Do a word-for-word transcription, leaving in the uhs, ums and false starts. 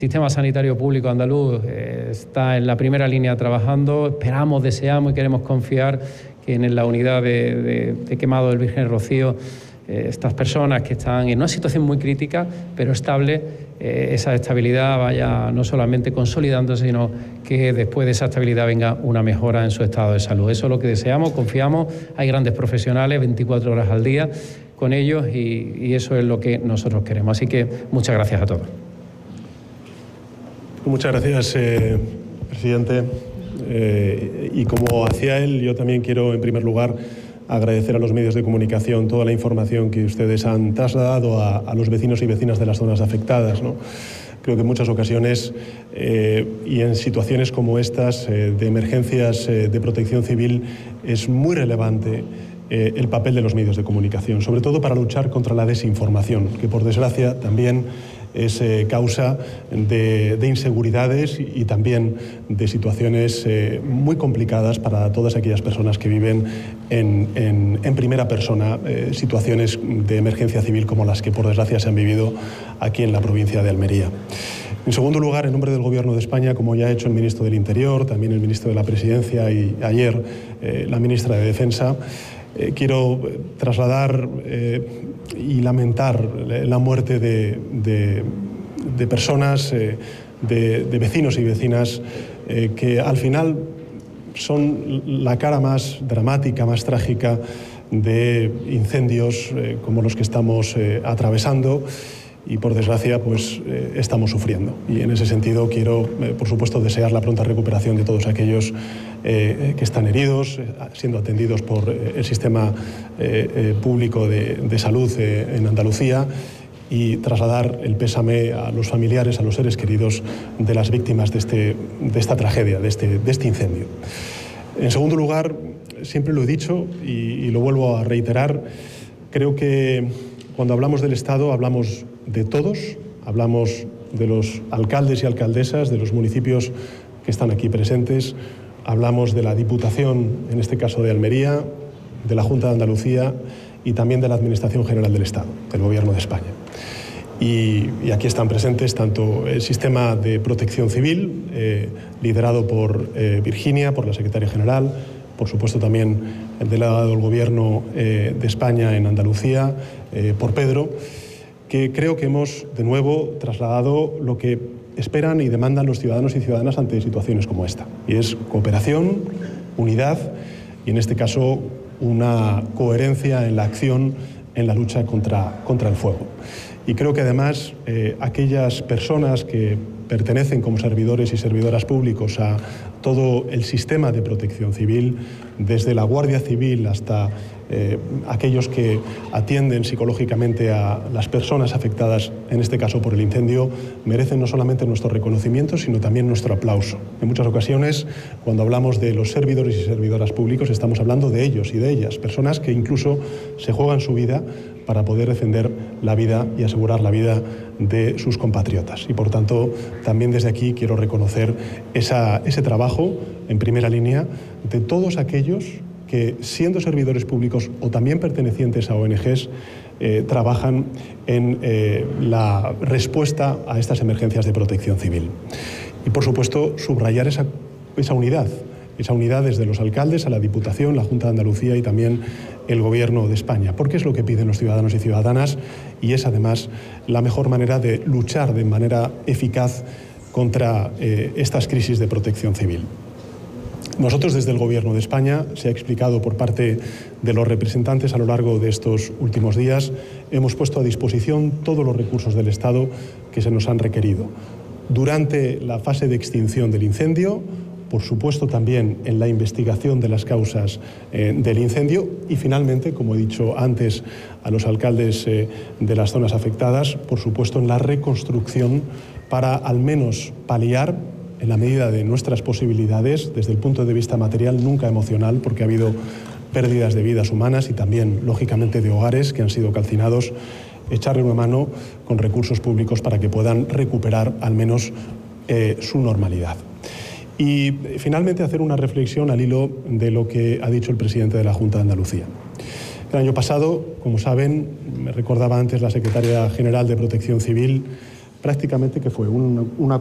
El sistema sanitario público andaluz eh, está en la primera línea trabajando. Esperamos, deseamos y queremos confiar que en la unidad de, de, de quemado del Virgen Rocío, eh, estas personas que están en una situación muy crítica, pero estable, eh, esa estabilidad vaya no solamente consolidándose, sino que después de esa estabilidad venga una mejora en su estado de salud. Eso es lo que deseamos, confiamos. Hay grandes profesionales, veinticuatro horas al día con ellos y, y eso es lo que nosotros queremos. Así que muchas gracias a todos. Muchas gracias, eh, presidente. Eh, y como hacía él, yo también quiero, en primer lugar, agradecer a los medios de comunicación toda la información que ustedes han trasladado a, a los vecinos y vecinas de las zonas afectadas, ¿no? Creo que en muchas ocasiones eh, y en situaciones como estas eh, de emergencias eh, de protección civil es muy relevante eh, el papel de los medios de comunicación, sobre todo para luchar contra la desinformación, que por desgracia también es eh, causa de, de inseguridades y, y también de situaciones eh, muy complicadas para todas aquellas personas que viven en, en, en primera persona eh, situaciones de emergencia civil como las que por desgracia se han vivido aquí en la provincia de Almería. En segundo lugar, en nombre del Gobierno de España, como ya ha hecho el ministro del Interior, también el ministro de la Presidencia y ayer eh, la ministra de Defensa, Eh, quiero trasladar eh, y lamentar la muerte de, de, de personas, eh, de, de vecinos y vecinas eh, que al final son la cara más dramática, más trágica de incendios eh, como los que estamos eh, atravesando y por desgracia pues eh, estamos sufriendo. Y en ese sentido quiero, eh, por supuesto, desear la pronta recuperación de todos aquellos eh, que están heridos, eh, siendo atendidos por eh, el sistema eh, eh, público de, de salud eh, en Andalucía y trasladar el pésame a los familiares, a los seres queridos de las víctimas de, este, de esta tragedia, de este, de este incendio. En segundo lugar, siempre lo he dicho y, y lo vuelvo a reiterar, creo que cuando hablamos del Estado hablamos de todos, hablamos de los alcaldes y alcaldesas de los municipios que están aquí presentes, hablamos de la Diputación, en este caso de Almería, de la Junta de Andalucía y también de la Administración General del Estado, del Gobierno de España. Y, y aquí están presentes tanto el sistema de protección civil, eh, liderado por eh, Virginia, por la Secretaria General, por supuesto también el delegado del Gobierno eh, de España en Andalucía, eh, por Pedro, que creo que hemos de nuevo trasladado lo que esperan y demandan los ciudadanos y ciudadanas ante situaciones como esta. Y es cooperación, unidad y en este caso una coherencia en la acción en la lucha contra, contra el fuego. Y creo que además eh, aquellas personas que pertenecen como servidores y servidoras públicos a todo el sistema de protección civil, desde la Guardia Civil hasta eh, aquellos que atienden psicológicamente a las personas afectadas, en este caso por el incendio, merecen no solamente nuestro reconocimiento, sino también nuestro aplauso. En muchas ocasiones, cuando hablamos de los servidores y servidoras públicos, estamos hablando de ellos y de ellas, personas que incluso se juegan su vida para poder defender la vida y asegurar la vida de sus compatriotas. Y por tanto, también desde aquí quiero reconocer esa, ese trabajo en primera línea de todos aquellos que, siendo servidores públicos o también pertenecientes a O N Ges, eh, trabajan en eh, la respuesta a estas emergencias de protección civil. Y por supuesto, subrayar esa, esa unidad, esa unidad desde los alcaldes a la Diputación, la Junta de Andalucía y también el Gobierno de España, porque es lo que piden los ciudadanos y ciudadanas y es además la mejor manera de luchar de manera eficaz contra eh, estas crisis de protección civil. Nosotros desde el Gobierno de España, se ha explicado por parte de los representantes a lo largo de estos últimos días, hemos puesto a disposición todos los recursos del Estado que se nos han requerido. Durante la fase de extinción del incendio, por supuesto también en la investigación de las causas eh, del incendio y finalmente, como he dicho antes a los alcaldes eh, de las zonas afectadas, por supuesto en la reconstrucción para al menos paliar, en la medida de nuestras posibilidades, desde el punto de vista material, nunca emocional, porque ha habido pérdidas de vidas humanas y también, lógicamente, de hogares que han sido calcinados, echarle una mano con recursos públicos para que puedan recuperar al menos eh, su normalidad. Y finalmente hacer una reflexión al hilo de lo que ha dicho el presidente de la Junta de Andalucía. El año pasado, como saben, me recordaba antes la secretaria general de Protección Civil, prácticamente que fue un, una